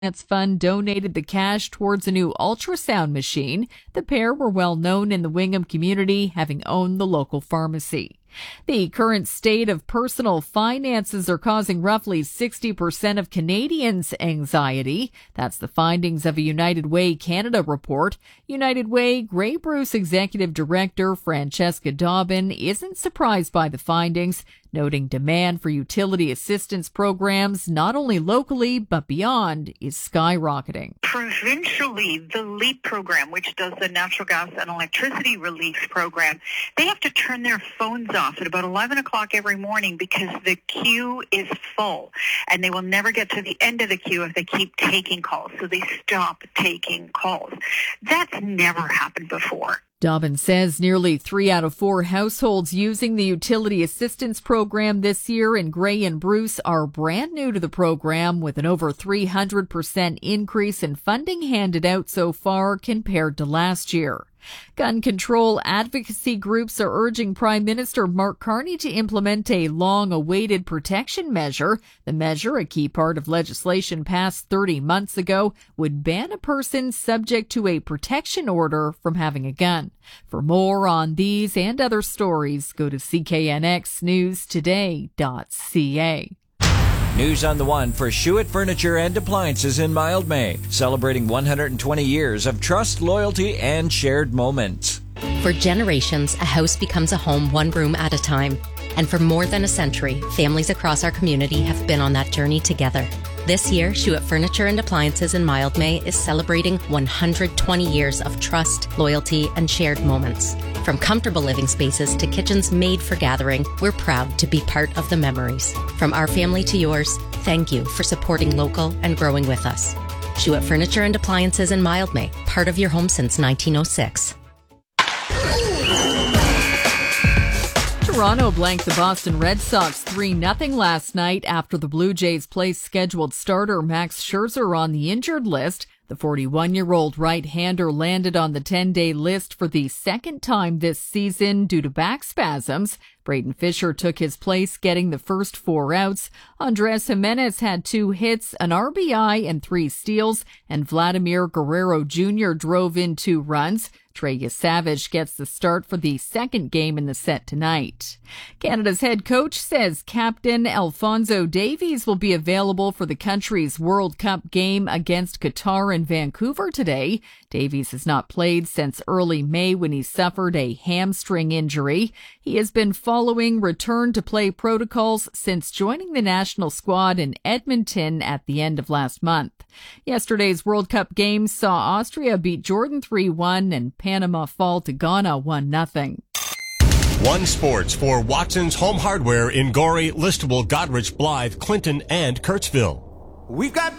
Fund donated the cash towards a new ultrasound machine. The pair were well known in the Wingham community, having owned the local pharmacy. The current state of personal finances are causing roughly 60% of Canadians anxiety. That's the findings of a United Way Canada report. United Way Grey Bruce Executive Director Francesca Dobbin isn't surprised by the findings, noting demand for utility assistance programs, not only locally but beyond, is skyrocketing. Provincially, the LEAP program, which does the natural gas and electricity relief program, they have to turn their phones off at about 11 o'clock every morning because the queue is full, and they will never get to the end of the queue if they keep taking calls, so they stop taking calls. That's never happened before. Dobbin says nearly 3 out of 4 households using the utility assistance program this year in Grey and Bruce are brand new to the program, with an over 300% increase in funding handed out so far compared to last year. Gun control advocacy groups are urging Prime Minister Mark Carney to implement a long-awaited protection measure. The measure, a key part of legislation passed 30 months ago, would ban a person subject to a protection order from having a gun. For more on these and other stories, go to cknxnewstoday.ca. News on the One for Schuett Furniture and Appliances in Mildmay, celebrating 120 years of trust, loyalty, and shared moments. For generations, a house becomes a home one room at a time. And for more than a century, families across our community have been on that journey together. This year, Schuett Furniture and Appliances in Mildmay is celebrating 120 years of trust, loyalty, and shared moments. From comfortable living spaces to kitchens made for gathering, we're proud to be part of the memories. From our family to yours, thank you for supporting local and growing with us. Schuett Furniture and Appliances in Mildmay, part of your home since 1906. Toronto blanked the Boston Red Sox 3-0 last night after the Blue Jays placed scheduled starter Max Scherzer on the injured list. The 41-year-old right-hander landed on the 10-day list for the second time this season due to back spasms. Braden Fisher took his place, getting the first 4 outs. Andres Jimenez had 2 hits, an RBI, and 3 steals, and Vladimir Guerrero Jr. drove in 2 runs. Trey Yesavage gets the start for the second game in the set tonight. Canada's head coach says Captain Alphonso Davies will be available for the country's World Cup game against Qatar in Vancouver today. Davies has not played since early May when he suffered a hamstring injury. He has been following return-to-play protocols since joining the national squad in Edmonton at the end of last month. Yesterday's World Cup game saw Austria beat Jordan 3-1 and Panama fall to Ghana 1-0. One Sports for Watson's Home Hardware in Gorey, Listowel, Goderich, Blythe, Clinton, and Kirksville. We've got